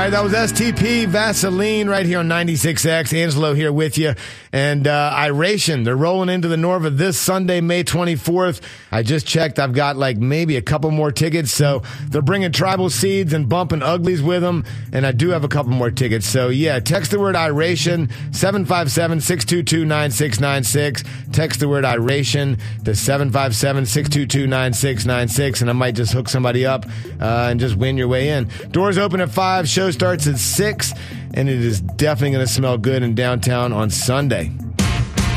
right, that was STP Vaseline right here on 96X. Angelo here with you. And Iration, they're rolling into the Norva this Sunday, May 24th. I just checked. I've got like maybe a couple more tickets. So they're bringing Tribal Seeds and Bumpin' Uglies with them. And I do have a couple more tickets. So yeah, text the word Iration, 757-622-9696. Text the word Iration to 757-622-9696. And I might just hook somebody up and just win your way in. Doors open at 5. Show starts at 6. And it is definitely going to smell good in downtown on Sunday.